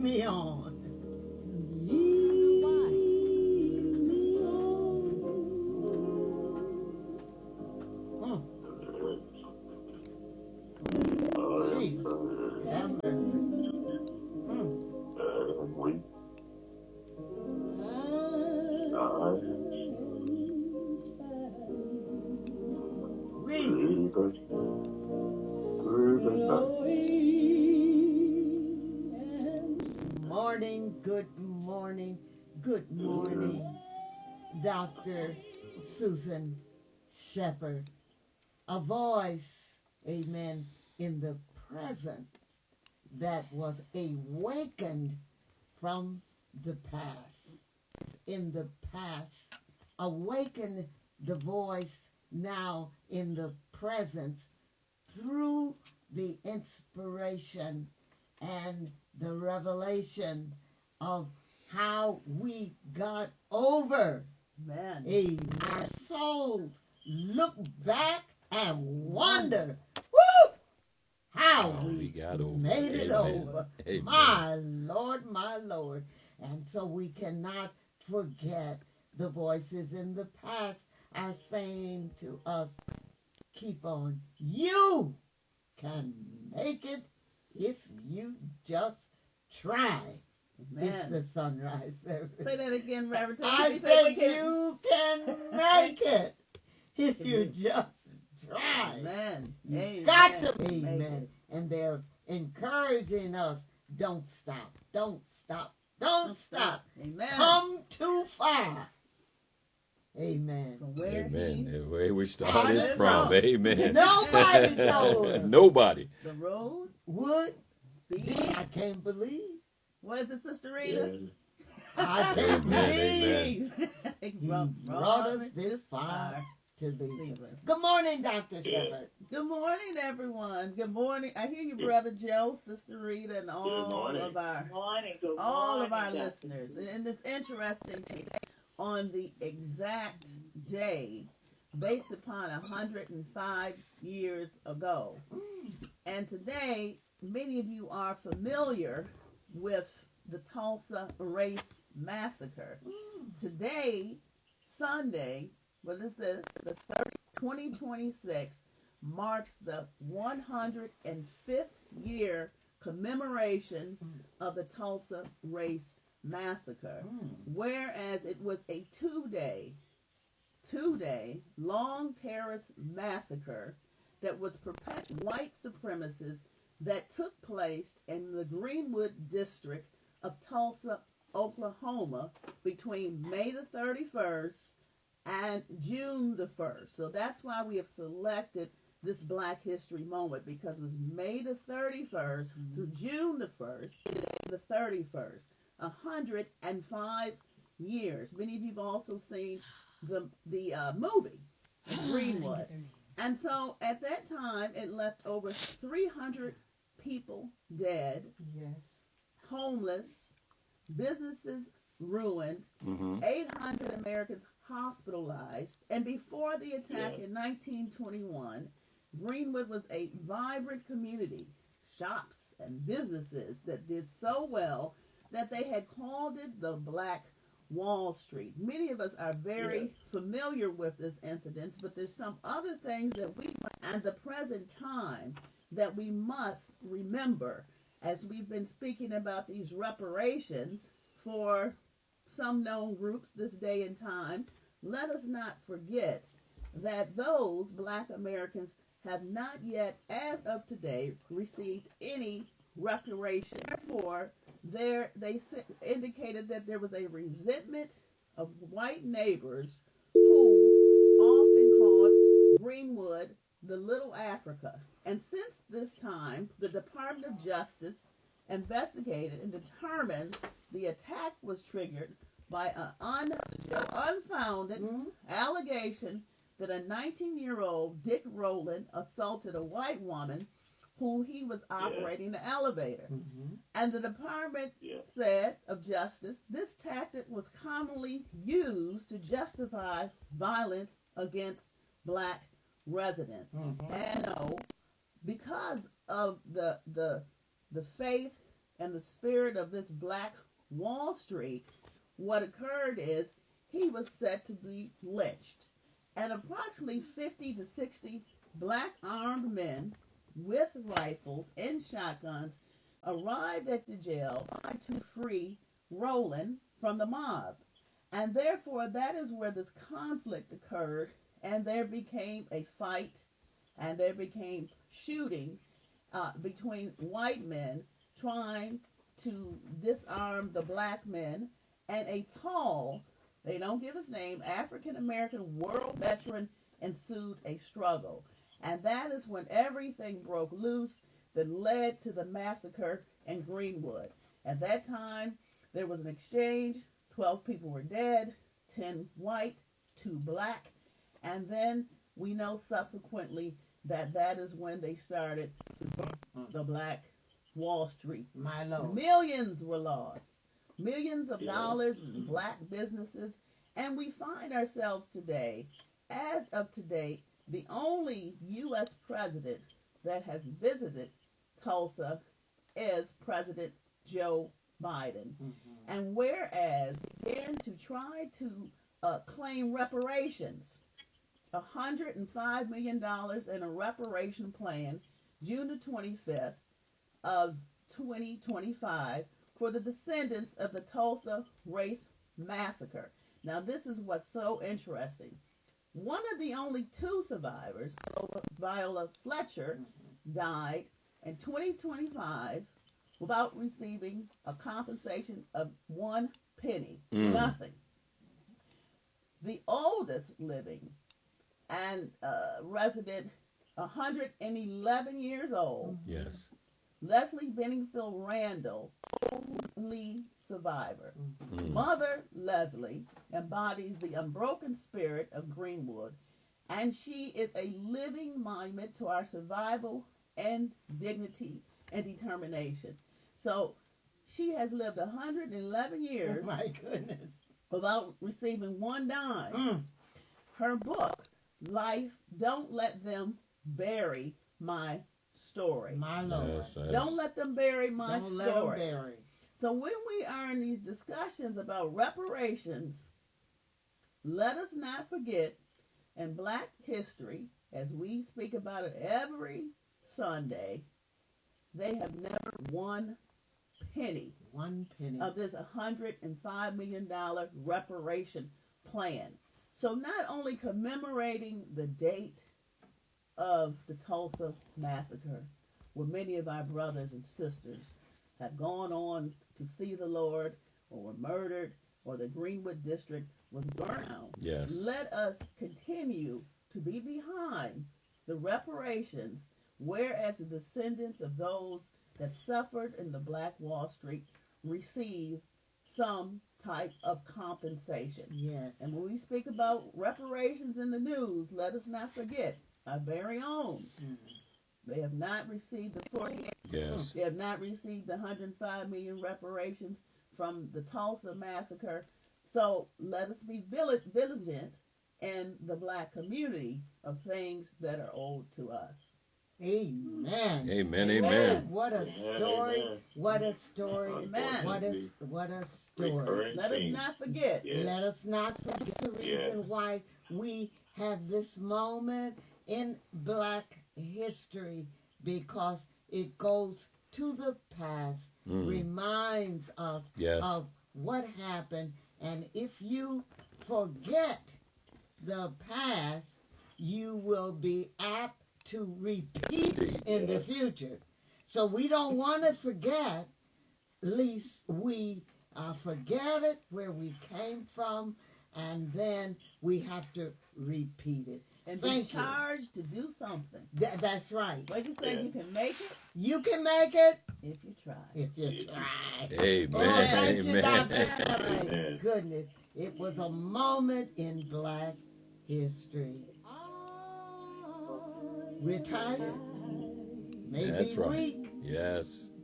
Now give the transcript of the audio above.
me on. Good morning, Dr. Susan Shepherd. A voice, amen, in the present that was awakened from the past. In the past, awaken the voice now in the present through the inspiration and the revelation of how we got over. Man. Our souls look back and wonder, woo, how we got over. Made it over. Amen. My Lord. And so we cannot forget the voices in the past are saying to us, keep on. You can make it if you just try. Man. It's the sunrise service. Say that again, Reverend. I said you can make it if you just try. Amen. You got to. Amen. And they're encouraging us, don't stop. Don't stop. Amen. Come too far. Amen. From where Amen. Where we started from. Amen. Nobody told us. Nobody. The road would be. I can't believe. What is it, Sister Rita? I can't believe he brought us this far to leave us. Good morning, Dr. Shepherd. Good morning, everyone. Good morning. I hear you, Brother Joe, Sister Rita, and all of our listeners. And it's interesting on the exact day based upon 105 years ago. And today, many of you are familiar with the Tulsa Race Massacre. Today, Sunday, what is this? The 2026 marks the 105th year commemoration of the Tulsa Race Massacre, whereas it was a two-day long terrorist massacre that was perpetrated white supremacists that took place in the Greenwood district of Tulsa, Oklahoma, between May the 31st and June the 1st. So that's why we have selected this Black History moment, because it was May the 31st through June the 1st, the 31st. 105 years. Many of you have also seen the movie, Greenwood. And so at that time, it left over 300 people dead, homeless, businesses ruined, 800 Americans hospitalized. And before the attack in 1921, Greenwood was a vibrant community, shops and businesses that did so well that they had called it the Black Wall Street. Many of us are very familiar with this incident, but there's some other things that we, at the present time, that we must remember as we've been speaking about these reparations for some known groups this day and time. Let us not forget that those Black Americans have not yet, as of today, received any reparation. Therefore, they indicated that there was a resentment of white neighbors who often called Greenwood the Little Africa. And since this time, the Department of Justice investigated and determined the attack was triggered by an unfounded allegation that a 19-year-old Dick Rowland assaulted a white woman who he was operating the elevator. And the Department said of Justice, this tactic was commonly used to justify violence against Black residents. And because of the faith and the spirit of this Black Wall Street, what occurred is he was set to be lynched. And approximately 50 to 60 black armed men with rifles and shotguns arrived at the jail to free Roland from the mob. And therefore, that is where this conflict occurred, and there became a fight, and there became shooting between white men trying to disarm the black men, and a tall, they don't give his name, African-American world veteran ensued a struggle. And that is when everything broke loose that led to the massacre in Greenwood. At that time, there was an exchange. 12 people were dead, 10 white, 2 black. And then we know subsequently that that is when they started to burn the Black Wall Street. My Lord. Millions were lost. Millions of dollars in black businesses. And we find ourselves today, as of today, the only U.S. president that has visited Tulsa is President Joe Biden. And whereas, again, to try to claim reparations, $105 million in a reparation plan, June the 25th of 2025, for the descendants of the Tulsa Race Massacre. Now, this is what's so interesting. One of the only 2 survivors, Viola Fletcher, died in 2025 without receiving a compensation of 1 penny. Nothing. The oldest living and resident, 111 years old, Yes. Leslie Benningfield Randall, only survivor. Mother Leslie embodies the unbroken spirit of Greenwood, and she is a living monument to our survival and dignity and determination. So she has lived 111 years My goodness. without receiving 1 dime. Her book, Life, Don't Let Them Bury My Story. My Lord. Yes, Don't let them bury my Don't let 'em story. bury. So when we are in these discussions about reparations, let us not forget in Black history, as we speak about it every Sunday, they have never 1 penny 1 penny. of this $105 million reparation plan. So not only commemorating the date of the Tulsa Massacre, where many of our brothers and sisters have gone on to see the Lord, or were murdered, or the Greenwood District was burned down. Yes. Let us continue to be behind the reparations, whereas the descendants of those that suffered in the Black Wall Street receive some type of compensation. Yes. And when we speak about reparations in the news, let us not forget our very own. They have not received the 48. Yes. They have not received the 105 million reparations from the Tulsa massacre. So let us be vigilant in the black community of things that are owed to us. Amen. Amen. Amen. What a story. What a story. Amen. What a story. Let us not forget. Let us not forget the reason why we have this moment in black history, because it goes to the past, reminds us of what happened, and if you forget the past, you will be apt to repeat it in the future. So we don't want to forget, least we forget it where we came from, and then we have to repeat it. And be charged to do something. That's right. What you say? You can make it You can make it if you try. if you try. Amen. Oh, thank you, Amen. Dr. My goodness. It was a moment in black history. We're tired. Maybe That's right. weak. Yes.